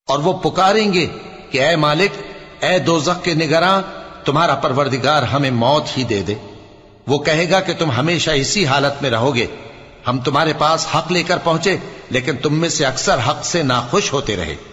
और वो पुकारेंगे कि ए मालिक, ए दोज़ख के निगरां, तुम्हारा परवरदिगार हमें मौत ही दे दे। वो कहेगा कि तुम हमेशा इसी हालत में रहोगे। हम तुम्हारे पास हक लेकर पहुंचे, लेकिन तुम में से अक्सर हक से नाखुश होते रहे।